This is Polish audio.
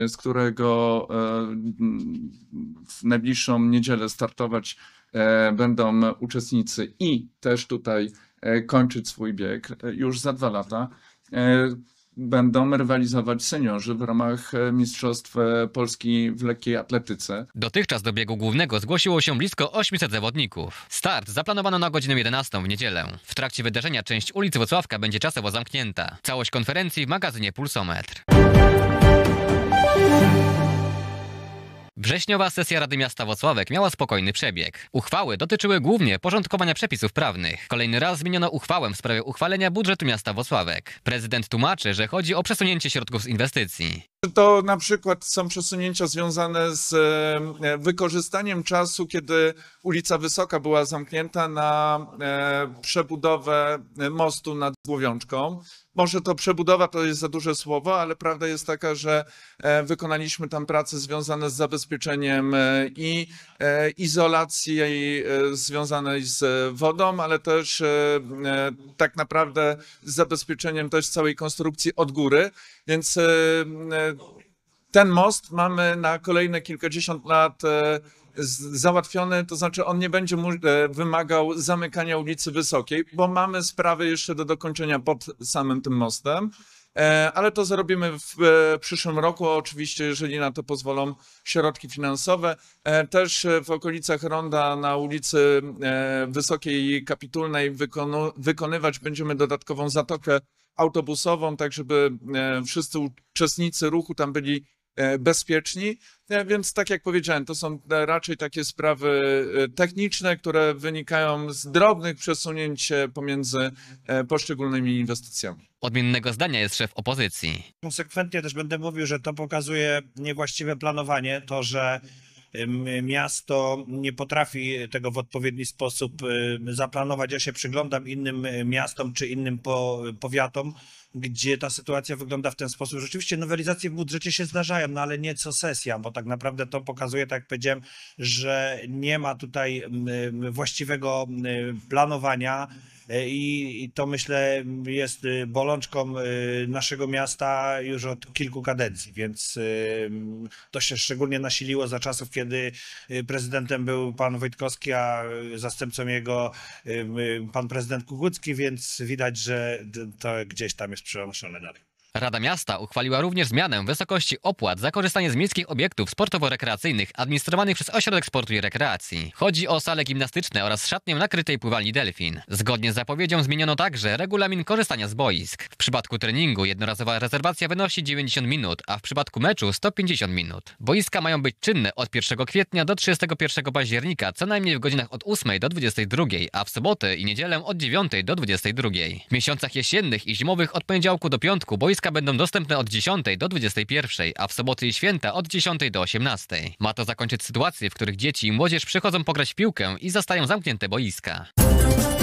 z którego w najbliższą niedzielę startować będą uczestnicy i też tutaj kończyć swój bieg już za 2 lata. Będą rywalizować seniorzy w ramach Mistrzostw Polski w lekkiej atletyce. Dotychczas do biegu głównego zgłosiło się blisko 800 zawodników. Start zaplanowano na godzinę 11 w niedzielę. W trakcie wydarzenia część ulicy Włocławka będzie czasowo zamknięta. Całość konferencji w magazynie Pulsometr. Wrześniowa sesja Rady Miasta Włocławek miała spokojny przebieg. Uchwały dotyczyły głównie porządkowania przepisów prawnych. Kolejny raz zmieniono uchwałę w sprawie uchwalenia budżetu miasta Włocławek. Prezydent tłumaczy, że chodzi o przesunięcie środków z inwestycji. To na przykład są przesunięcia związane z wykorzystaniem czasu, kiedy ulica Wysoka była zamknięta na przebudowę mostu nad Głowiączką. Może to przebudowa to jest za duże słowo, ale prawda jest taka, że wykonaliśmy tam prace związane z zabezpieczeniem i izolacji związanej z wodą, ale też tak naprawdę z zabezpieczeniem też całej konstrukcji od góry, więc ten most mamy na kolejne kilkadziesiąt lat załatwiony, to znaczy on nie będzie wymagał zamykania ulicy Wysokiej, bo mamy sprawy jeszcze do dokończenia pod samym tym mostem, ale to zrobimy w przyszłym roku, oczywiście, jeżeli na to pozwolą środki finansowe. Też w okolicach ronda na ulicy Wysokiej Kapitulnej wykonywać będziemy dodatkową zatokę autobusową, tak żeby wszyscy uczestnicy ruchu tam byli bezpieczni, więc tak jak powiedziałem, to są raczej takie sprawy techniczne, które wynikają z drobnych przesunięć pomiędzy poszczególnymi inwestycjami. Odmiennego zdania jest szef opozycji. Konsekwentnie też będę mówił, że to pokazuje niewłaściwe planowanie, to, że miasto nie potrafi tego w odpowiedni sposób zaplanować. Ja się przyglądam innym miastom czy innym powiatom, gdzie ta sytuacja wygląda w ten sposób. Rzeczywiście nowelizacje w budżecie się zdarzają, no ale nie co sesja, bo tak naprawdę to pokazuje, tak jak powiedziałem, że nie ma tutaj właściwego planowania i to myślę jest bolączką naszego miasta już od kilku kadencji, więc to się szczególnie nasiliło za czasów, kiedy prezydentem był pan Wojtkowski, a zastępcą jego pan prezydent Kukucki, więc widać, że to gdzieś tam jest przenoszone dalej. Rada Miasta uchwaliła również zmianę wysokości opłat za korzystanie z miejskich obiektów sportowo-rekreacyjnych administrowanych przez Ośrodek Sportu i Rekreacji. Chodzi o sale gimnastyczne oraz szatnię nakrytej pływalni Delfin. Zgodnie z zapowiedzią zmieniono także regulamin korzystania z boisk. W przypadku treningu jednorazowa rezerwacja wynosi 90 minut, a w przypadku meczu 150 minut. Boiska mają być czynne od 1 kwietnia do 31 października, co najmniej w godzinach od 8 do 22, a w sobotę i niedzielę od 9 do 22. W miesiącach jesiennych i zimowych od poniedziałku do piątku boiska będą dostępne od 10 do 21, a w soboty i święta od 10 do 18. Ma to zakończyć sytuacje, w których dzieci i młodzież przychodzą pograć w piłkę i zastają zamknięte boiska.